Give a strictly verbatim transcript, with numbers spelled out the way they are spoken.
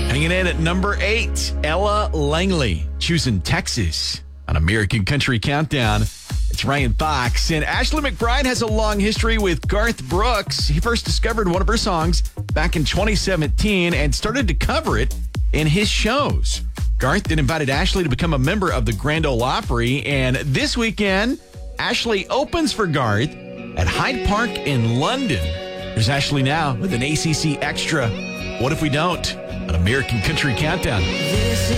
Hanging in at number eight, Ella Langley, choosing Texas on American Country Countdown. It's Ryan Fox, and Ashley McBryde has a long history with Garth Brooks. He first discovered one of her songs back in twenty seventeen and started to cover it in his shows. Garth then invited Ashley to become a member of the Grand Ole Opry, and this weekend, Ashley opens for Garth at Hyde Park in London. Here's Ashley now with an A C C Extra. What if we don't? An American Country Countdown. This